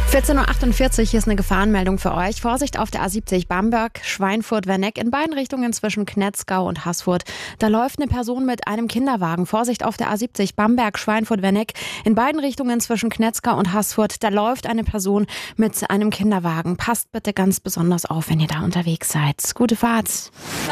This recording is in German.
14:48 Uhr, hier ist eine Gefahrenmeldung für euch. Vorsicht auf der A70 Bamberg, Schweinfurt-Werneck, in beiden Richtungen zwischen Knetzgau und Haßfurt. Da läuft eine Person mit einem Kinderwagen. Vorsicht auf der A70 Bamberg, Schweinfurt-Werneck, in beiden Richtungen zwischen Knetzgau und Haßfurt. Da läuft eine Person mit einem Kinderwagen. Passt bitte ganz besonders auf, wenn ihr da unterwegs seid. Gute Fahrt.